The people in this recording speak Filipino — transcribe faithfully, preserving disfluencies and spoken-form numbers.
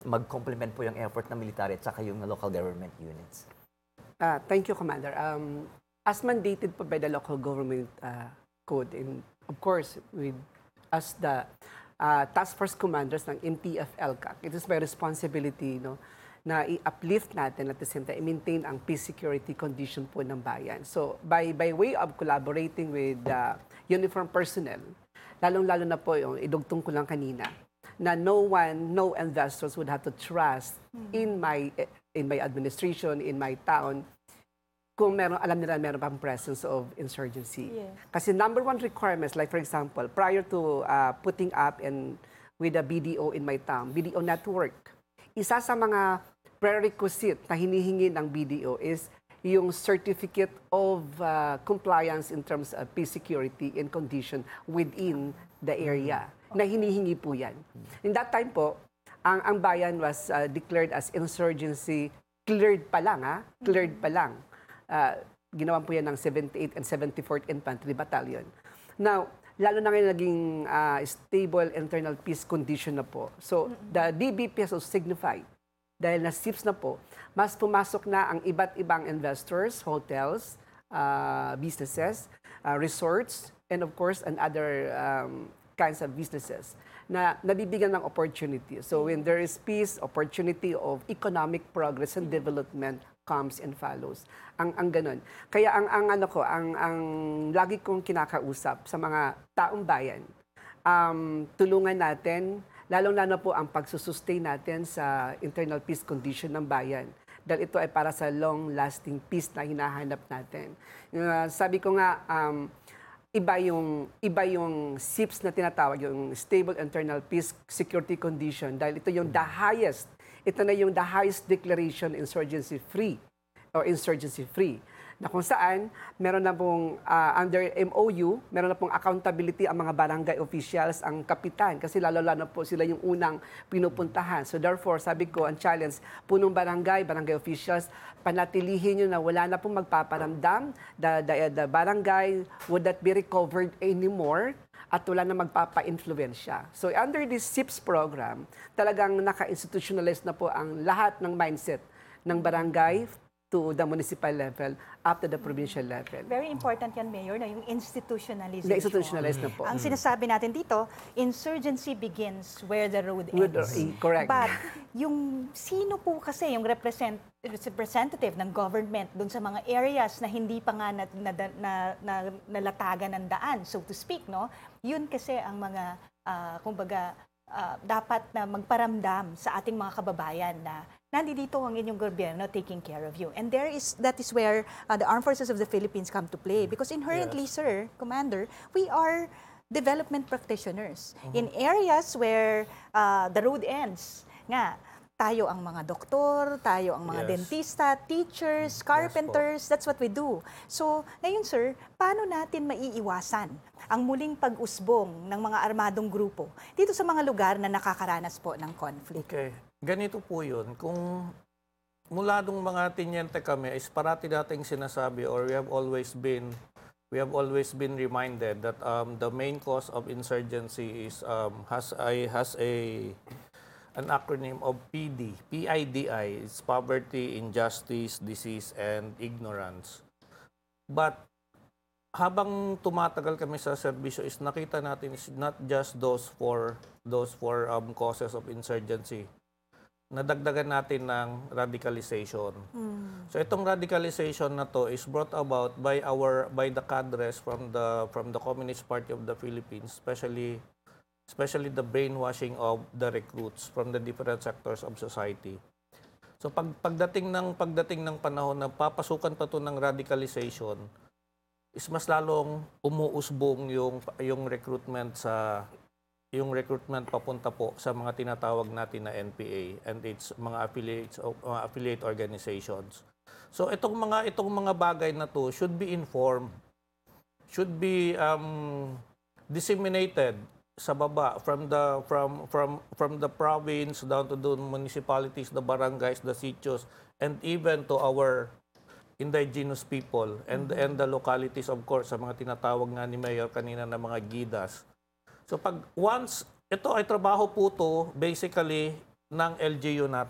mag-complement po yung effort ng military at saka yung local government units? Uh, thank you, Commander. Um, as mandated po by the local government uh, code, and of course, with as the uh, task force commanders ng M T F L C A C, it is my responsibility, no, na i-uplift natin at the same time, i-maintain ang peace security condition po ng bayan. So, by, by way of collaborating with uh, uniformed personnel, lalong-lalo na po yung idugtong ko lang kanina, na no one, no investors would have to trust mm-hmm. in my in my administration, in my town, kung meron, alam nila meron pang presence of insurgency. Yes. Kasi number one requirements, like for example, prior to uh, putting up and with a B D O in my town, B D O network, isa sa mga prerequisite na hinihingi ng B D O is yung certificate of uh, compliance in terms of peace security and condition within the area. Na hinihingi po yan. In that time po, ang, ang bayan was uh, declared as insurgency, cleared pa lang, ha? Cleared pa lang. Uh, ginawan po yan ng seventy-eighth and seventy-fourth Infantry Battalion. Now, lalo na ngayon naging uh, stable internal peace condition na po. So, the D B P has signified, dahil na-S I P S na po, mas pumasok na ang iba't ibang investors, hotels, uh, businesses, uh, resorts, and of course, and other um, kinds of businesses na nabibigyan ng opportunity. So when there is peace, opportunity of economic progress and development comes and follows. Ang ang ganun. Kaya ang ang ano ko, ang ang lagi kong kinakausap sa mga taong bayan, um, tulungan natin, lalong-lalo po ang pagsusustain natin sa internal peace condition ng bayan. Dahil ito ay para sa long-lasting peace na hinahanap natin. Uh, sabi ko nga, um, iba yung iba yung S I P S na tinatawag, yung Stable Internal Peace Security Condition, dahil ito yung the highest, ito na yung the highest declaration insurgency free or insurgency free, na kung saan meron na pong uh, under M O U, meron na pong accountability ang mga barangay officials, ang kapitan, kasi lalo-lalo po sila yung unang pinupuntahan. So therefore, sabi ko, ang challenge, punong barangay, barangay officials, panatilihin nyo na wala na pong magpaparamdam, the, the, the barangay would not be recovered anymore, at wala na magpapa-influensya. So under this S I P S program, talagang naka-institutionalize na po ang lahat ng mindset ng barangay to the municipal level up to the provincial level. Very important yan, Mayor, na yung institutionalization. The institutionalized na po. Ang sinasabi natin dito, insurgency begins where the road With, ends. uh, correct. But yung sino po kasi yung represent, representative ng government dun sa mga areas na hindi pa nga na, na, na, na, nalatagan ng daan, so to speak, no? Yun kasi ang mga, uh, kumbaga, uh, dapat na magparamdam sa ating mga kababayan na nandito ang inyong gobyerno taking care of you. And there is, that is where uh, the Armed Forces of the Philippines come to play. Because inherently, yes, sir, Commander, we are development practitioners. Uh-huh. In areas where uh, the road ends, nga, tayo ang mga doktor, tayo ang mga, yes, dentista, teachers, carpenters, yes, that's what we do. So, ngayon, sir, paano natin maiiwasan ang muling pag-usbong ng mga armadong grupo dito sa mga lugar na nakakaranas po ng conflict? Okay. Ganito po yun. Kung mula nung mga tinyente kami, is parati dating sinasabi, or we have always been we have always been reminded that um, the main cause of insurgency is um, has a has a an acronym of P D, P I D I. It's poverty, injustice, disease, and ignorance. But habang tumatagal kami sa serbisyo, is nakita natin is not just those four those four um, causes of insurgency. Nadagdagan natin ng radicalization. Mm. So itong radicalization na to is brought about by our by the cadres from the from the Communist Party of the Philippines, especially especially the brainwashing of the recruits from the different sectors of society. So pag pagdating ng pagdating ng panahon na papasukan pa to ng radicalization, is mas lalong umuusbong yung yung recruitment sa yung recruitment papunta po sa mga tinatawag natin na N P A and its mga affiliates o mga affiliate organizations. So itong mga itong mga bagay na to should be informed, should be um, disseminated sa baba from the from from from the province down to the municipalities, the barangays, the sitios, and even to our indigenous people and mm-hmm. and the localities, of course, sa mga tinatawag nga ni Mayor kanina na mga gidas. So pag once, ito ay trabaho po to, basically, ng L G U natin.